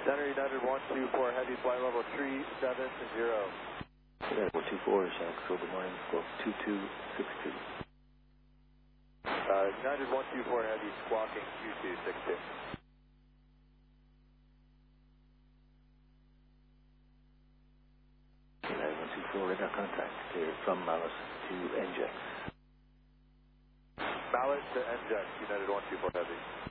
Center United 124 Heavy, flight level 370. United 124, Shanksville, good morning, squawk 2262. United 124 Heavy, squawking 2262. United 124, radar contact, clear from Malice to NJAX. Mallet to NJAX, United 124 Heavy.